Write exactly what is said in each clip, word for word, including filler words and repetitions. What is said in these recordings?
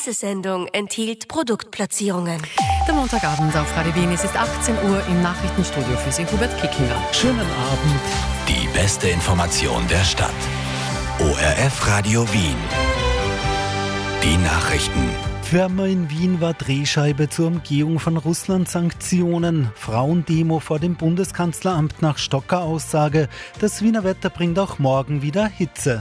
Diese Sendung enthielt Produktplatzierungen. Der Montagabend auf Radio Wien. Es ist achtzehn Uhr im Nachrichtenstudio für Sie, Hubert Kickinger. Schönen Abend. Die beste Information der Stadt. O R F Radio Wien. Die Nachrichten. Firma in Wien war Drehscheibe zur Umgehung von Russland-Sanktionen. Frauendemo vor dem Bundeskanzleramt nach Stocker Aussage. Das Wiener Wetter bringt auch morgen wieder Hitze.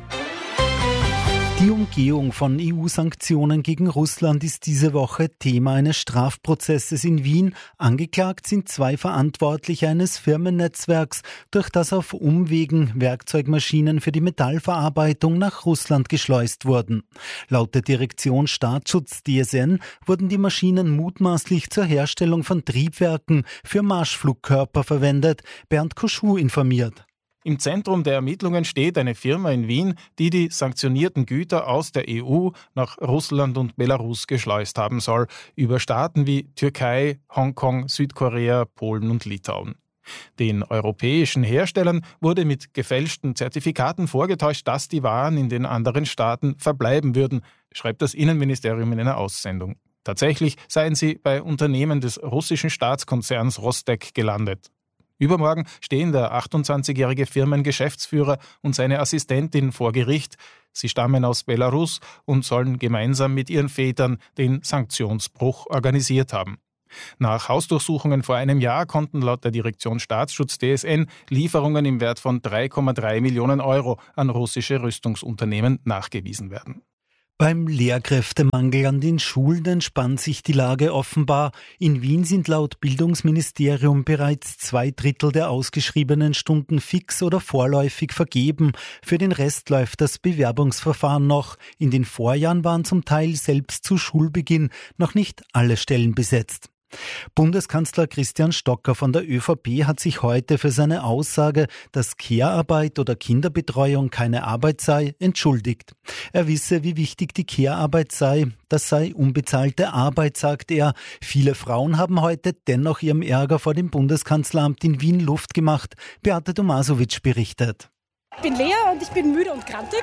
Die Umgehung von E U-Sanktionen gegen Russland ist diese Woche Thema eines Strafprozesses in Wien. Angeklagt sind zwei Verantwortliche eines Firmennetzwerks, durch das auf Umwegen Werkzeugmaschinen für die Metallverarbeitung nach Russland geschleust wurden. Laut der Direktion Staatsschutz D S N wurden die Maschinen mutmaßlich zur Herstellung von Triebwerken für Marschflugkörper verwendet. Bernd Koschuh informiert. Im Zentrum der Ermittlungen steht eine Firma in Wien, die die sanktionierten Güter aus der E U nach Russland und Belarus geschleust haben soll, über Staaten wie Türkei, Hongkong, Südkorea, Polen und Litauen. Den europäischen Herstellern wurde mit gefälschten Zertifikaten vorgetäuscht, dass die Waren in den anderen Staaten verbleiben würden, schreibt das Innenministerium in einer Aussendung. Tatsächlich seien sie bei Unternehmen des russischen Staatskonzerns Rostec gelandet. Übermorgen stehen der achtundzwanzigjährige Firmengeschäftsführer und seine Assistentin vor Gericht. Sie stammen aus Belarus und sollen gemeinsam mit ihren Vätern den Sanktionsbruch organisiert haben. Nach Hausdurchsuchungen vor einem Jahr konnten laut der Direktion Staatsschutz D S N Lieferungen im Wert von drei Komma drei Millionen Euro an russische Rüstungsunternehmen nachgewiesen werden. Beim Lehrkräftemangel an den Schulen entspannt sich die Lage offenbar. In Wien sind laut Bildungsministerium bereits zwei Drittel der ausgeschriebenen Stunden fix oder vorläufig vergeben. Für den Rest läuft das Bewerbungsverfahren noch. In den Vorjahren waren zum Teil selbst zu Schulbeginn noch nicht alle Stellen besetzt. Bundeskanzler Christian Stocker von der ÖVP hat sich heute für seine Aussage, dass Care-Arbeit oder Kinderbetreuung keine Arbeit sei, entschuldigt. Er wisse, wie wichtig die Care-Arbeit sei. Das sei unbezahlte Arbeit, sagt er. Viele Frauen haben heute dennoch ihrem Ärger vor dem Bundeskanzleramt in Wien Luft gemacht. Beate Tomasovic berichtet. Ich bin Lea und ich bin müde und grantig.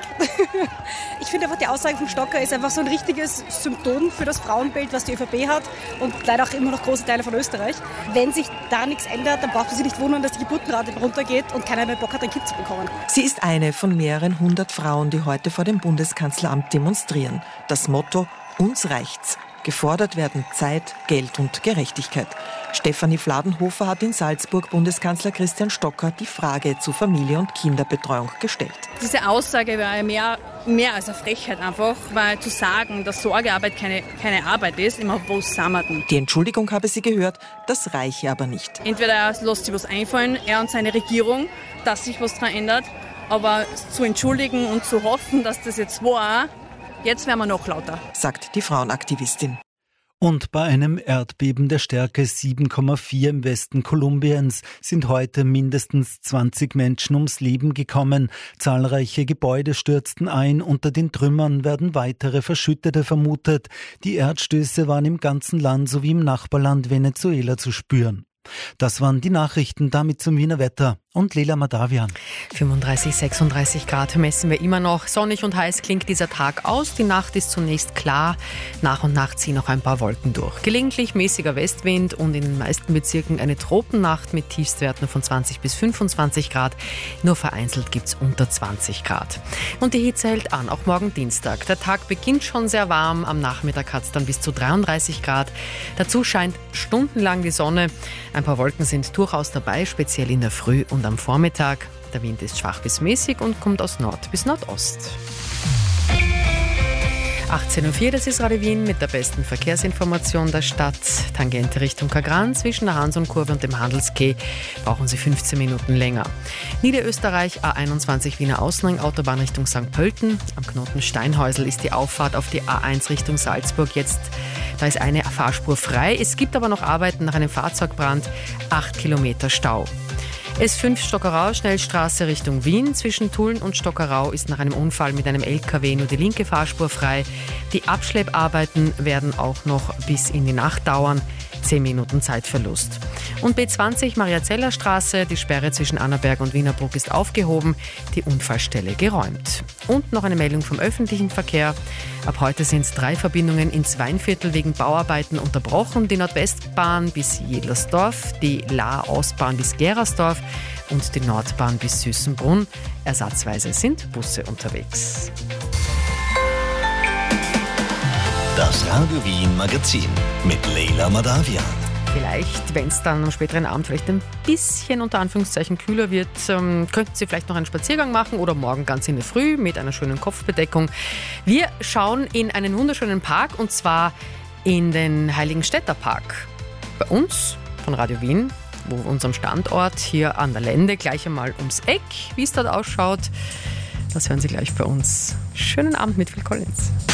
Ich finde einfach, die Aussage vom Stocker ist einfach so ein richtiges Symptom für das Frauenbild, was die ÖVP hat und leider auch immer noch große Teile von Österreich. Wenn sich da nichts ändert, dann braucht man sich nicht wundern, dass die Geburtenrate runtergeht und keiner mehr Bock hat, ein Kind zu bekommen. Sie ist eine von mehreren hundert Frauen, die heute vor dem Bundeskanzleramt demonstrieren. Das Motto: Uns reicht's. Gefordert werden Zeit, Geld und Gerechtigkeit. Stefanie Fladenhofer hat in Salzburg Bundeskanzler Christian Stocker die Frage zu Familie- und Kinderbetreuung gestellt. Diese Aussage war mehr, mehr als eine Frechheit einfach, weil zu sagen, dass Sorgearbeit keine, keine Arbeit ist, immer wo sind wir denn? Die Entschuldigung habe sie gehört, das reiche aber nicht. Entweder er lässt sich was einfallen, er und seine Regierung, dass sich was daran ändert, aber zu entschuldigen und zu hoffen, dass das jetzt war, jetzt werden wir noch lauter, sagt die Frauenaktivistin. Und bei einem Erdbeben der Stärke sieben Komma vier im Westen Kolumbiens sind heute mindestens zwanzig Menschen ums Leben gekommen. Zahlreiche Gebäude stürzten ein. Unter den Trümmern werden weitere Verschüttete vermutet. Die Erdstöße waren im ganzen Land sowie im Nachbarland Venezuela zu spüren. Das waren die Nachrichten, damit zum Wiener Wetter. Und Lela Madavian. fünfunddreißig, sechsunddreißig Grad messen wir immer noch. Sonnig und heiß klingt dieser Tag aus. Die Nacht ist zunächst klar. Nach und nach ziehen noch ein paar Wolken durch. Gelegentlich mäßiger Westwind und in den meisten Bezirken eine Tropennacht mit Tiefstwerten von zwanzig bis fünfundzwanzig Grad. Nur vereinzelt gibt es unter zwanzig Grad. Und die Hitze hält an, auch morgen Dienstag. Der Tag beginnt schon sehr warm. Am Nachmittag hat es dann bis zu dreiunddreißig Grad. Dazu scheint stundenlang die Sonne. Ein paar Wolken sind durchaus dabei, speziell in der Früh und am Vormittag. Der Wind ist schwach bis mäßig und kommt aus Nord bis Nordost. achtzehn Uhr vier, das ist Radio Wien mit der besten Verkehrsinformation der Stadt. Tangente Richtung Kagran zwischen der Hansonkurve und dem Handelskeh brauchen Sie fünfzehn Minuten länger. Niederösterreich A einundzwanzig Wiener Außenring, Autobahn Richtung Sankt Pölten. Am Knoten Steinhäusl ist die Auffahrt auf die A eins Richtung Salzburg jetzt. Da ist eine Fahrspur frei. Es gibt aber noch Arbeiten nach einem Fahrzeugbrand. acht Kilometer Stau. S fünf Stockerau, Schnellstraße Richtung Wien. Zwischen Tulln und Stockerau ist nach einem Unfall mit einem L K W nur die linke Fahrspur frei. Die Abschlepparbeiten werden auch noch bis in die Nacht dauern. zehn Minuten Zeitverlust. Und B zwanzig Mariazeller-Straße, die Sperre zwischen Annaberg und Wienerbruck ist aufgehoben, die Unfallstelle geräumt. Und noch eine Meldung vom öffentlichen Verkehr. Ab heute sind drei Verbindungen ins Weinviertel wegen Bauarbeiten unterbrochen. Die Nordwestbahn bis Jedlersdorf, die Lahr-Ostbahn bis Gerersdorf und die Nordbahn bis Süßenbrunn. Ersatzweise sind Busse unterwegs. Das Radio Wien Magazin mit Leila Madavia. Vielleicht, wenn es dann am späteren Abend vielleicht ein bisschen unter Anführungszeichen kühler wird, ähm, könnten Sie vielleicht noch einen Spaziergang machen oder morgen ganz in der Früh mit einer schönen Kopfbedeckung. Wir schauen in einen wunderschönen Park und zwar in den Heiligenstädter Park. Bei uns von Radio Wien, wo unserem Standort hier an der Lände, gleich einmal ums Eck, wie es dort ausschaut. Das hören Sie gleich bei uns. Schönen Abend mit Phil Collins.